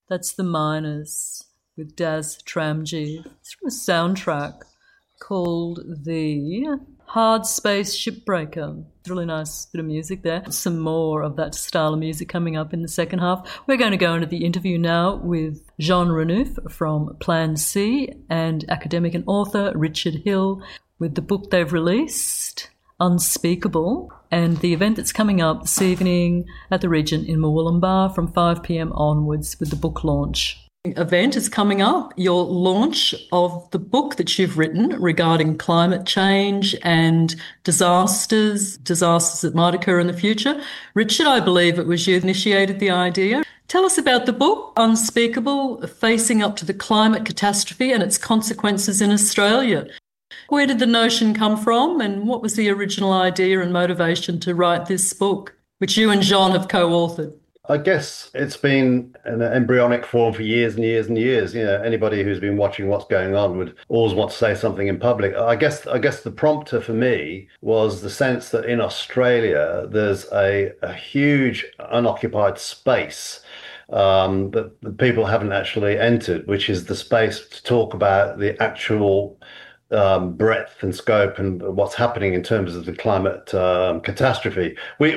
That's The Miners with Daz Tramji. It's from a soundtrack called The Hard Space Shipbreaker. It's a really nice bit of music there. Some more of that style of music coming up in the second half. We're going to go into the interview now with Jean Renouf from Plan C and academic and author Richard Hill with the book they've released, Unspeakable, and the event that's coming up this evening at the Regent in Murwillumbah from 5 p.m. onwards with the book launch. Event is coming up, your launch of the book that you've written regarding climate change and disasters that might occur in the future. Richard, I believe it was you that initiated the idea. Tell us about the book, Unspeakable, Facing Up to the Climate Catastrophe and Its Consequences in Australia. Where did the notion come from, and what was the original idea and motivation to write this book, which you and John have co-authored? I guess it's been in an embryonic form for years and years and years. You know, anybody who's been watching what's going on would always want to say something in public. I guess the prompter for me was the sense that in Australia there's a huge unoccupied space that the people haven't actually entered, which is the space to talk about the actual breadth and scope and what's happening in terms of the climate catastrophe.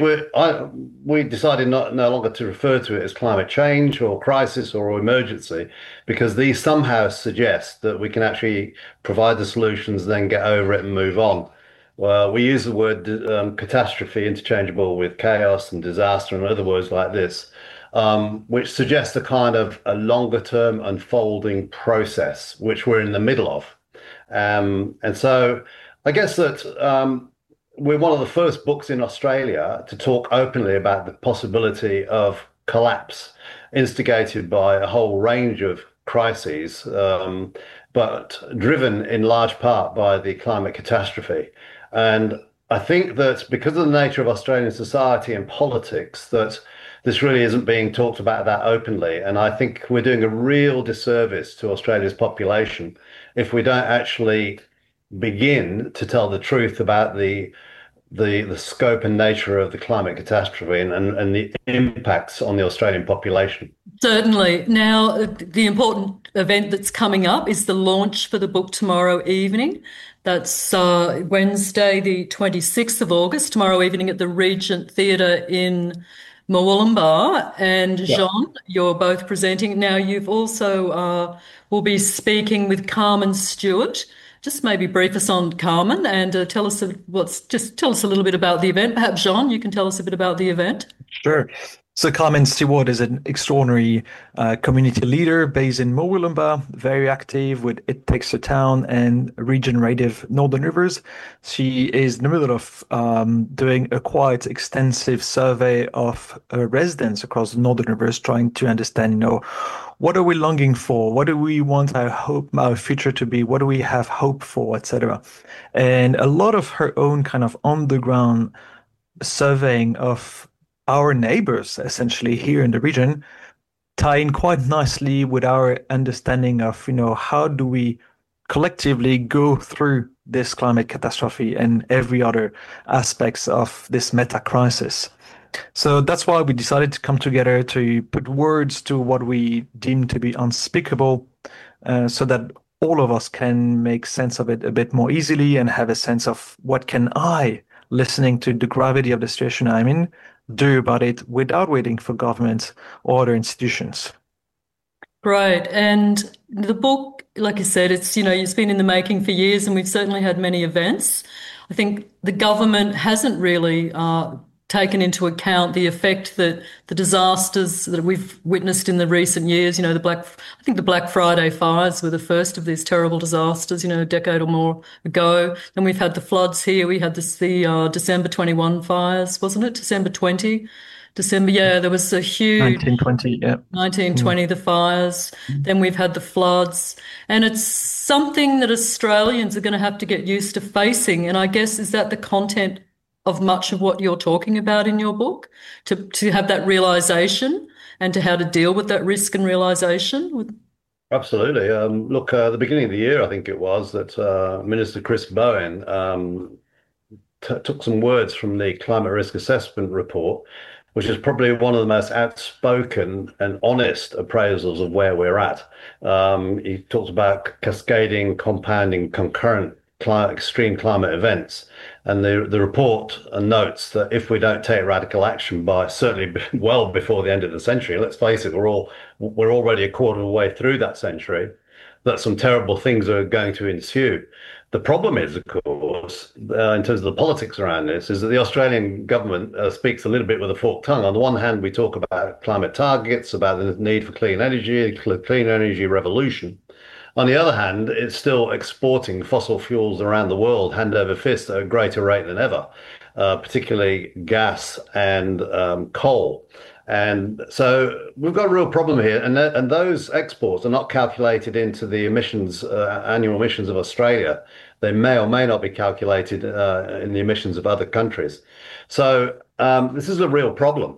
We decided no longer to refer to it as climate change or crisis or emergency, because these somehow suggest that we can actually provide the solutions, then get over it and move on. Well, we use the word catastrophe interchangeable with chaos and disaster and other words like this, which suggests a kind of a longer term unfolding process, which we're in the middle of. And so I guess that we're one of the first books in Australia to talk openly about the possibility of collapse instigated by a whole range of crises, but driven in large part by the climate catastrophe. And I think that because of the nature of Australian society and politics, that this really isn't being talked about that openly. And I think we're doing a real disservice to Australia's population if we don't actually begin to tell the truth about the scope and nature of the climate catastrophe and the impacts on the Australian population. Certainly. Now, the important event that's coming up is the launch for the book tomorrow evening. That's Wednesday, the 26th of August, tomorrow evening at the Regent Theatre in Murwillumbah. And Jean, you're both presenting. Now, you've also will be speaking with Carmen Stewart. Just maybe brief us on Carmen and tell us a little bit about the event. Perhaps, Jean, you can tell us a bit about the event. Sure. So Carmen Stewart is an extraordinary community leader based in Murwillumbah, very active with It Takes a Town and Regenerative Northern Rivers. She is in the middle of doing a quite extensive survey of residents across the Northern Rivers, trying to understand, what are we longing for? What do we want our future to be? What do we have hope for, etc. And a lot of her own kind of on the ground surveying of our neighbors, essentially here in the region, tie in quite nicely with our understanding of, how do we collectively go through this climate catastrophe and every other aspects of this meta crisis. So that's why we decided to come together to put words to what we deem to be unspeakable, so that all of us can make sense of it a bit more easily and have a sense of what can I, listening to the gravity of the situation I'm in, do about it without waiting for governments or other institutions. Great. And the book, like you said, it's been in the making for years, and we've certainly had many events. I think the government hasn't really taken into account the effect that the disasters that we've witnessed in the recent years, I think the Black Friday fires were the first of these terrible disasters, a decade or more ago. Then we've had the floods here. We had the December 21 fires, wasn't it? December 20? There was a huge 1920, yeah. 1920, the fires. Then we've had the floods. And it's something that Australians are going to have to get used to facing. And I guess, is that the content of much of what you're talking about in your book, to have that realisation and to how to deal with that risk and realisation? Absolutely. Look, at the beginning of the year, I think it was, that Minister Chris Bowen took some words from the Climate Risk Assessment Report which is probably one of the most outspoken and honest appraisals of where we're at. He talks about cascading, compounding, concurrent extreme climate events. And the report notes that if we don't take radical action by certainly well before the end of the century, let's face it, we're already a quarter of the way through that century, that some terrible things are going to ensue. The problem is, of course, in terms of the politics around this, is that the Australian government speaks a little bit with a forked tongue. On the one hand, we talk about climate targets, about the need for clean energy, clean energy revolution. On the other hand, it's still exporting fossil fuels around the world hand over fist at a greater rate than ever, particularly gas and coal. And so we've got a real problem here, and those exports are not calculated into the emissions, annual emissions of Australia. They may or may not be calculated in the emissions of other countries. So this is a real problem,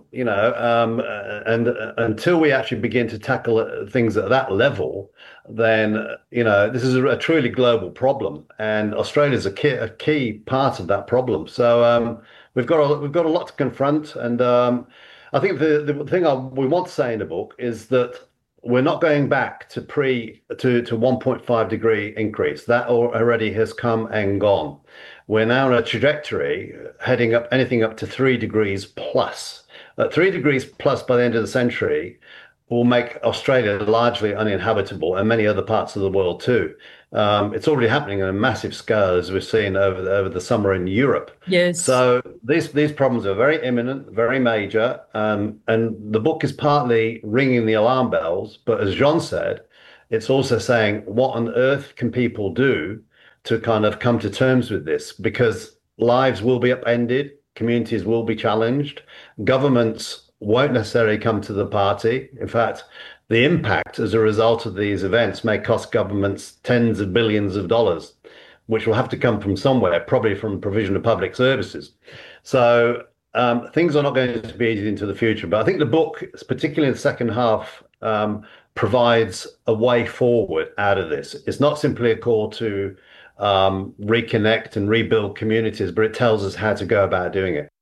and until we actually begin to tackle things at that level, then this is a truly global problem, and Australia is a key part of that problem. So we've got a lot to confront, and I think the thing we want to say in the book is that we're not going back to 1.5 degree increase. That already has come and gone. We're now on a trajectory heading up anything up to 3 degrees plus. 3 degrees plus by the end of the century will make Australia largely uninhabitable and many other parts of the world too. It's already happening on a massive scale, as we've seen over the summer in Europe. Yes. So these problems are very imminent, very major, and the book is partly ringing the alarm bells. But as Jean said, it's also saying, what on earth can people do to kind of come to terms with this? Because lives will be upended, communities will be challenged, governments won't necessarily come to the party. In fact, the impact as a result of these events may cost governments tens of billions of dollars, which will have to come from somewhere, probably from provision of public services. So things are not going to be easy into the future. But I think the book, particularly in the second half, provides a way forward out of this. It's not simply a call to reconnect and rebuild communities, but it tells us how to go about doing it.